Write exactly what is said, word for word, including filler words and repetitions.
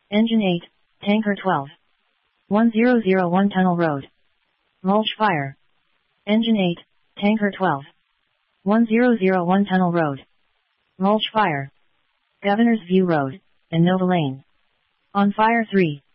Engine eight, Tanker twelve. one zero zero one Tunnel Road. Mulch Fire. Engine eight, Tanker twelve. one zero zero one Tunnel Road. Mulch Fire. Governor's View Road, and Nova Lane. On fire three.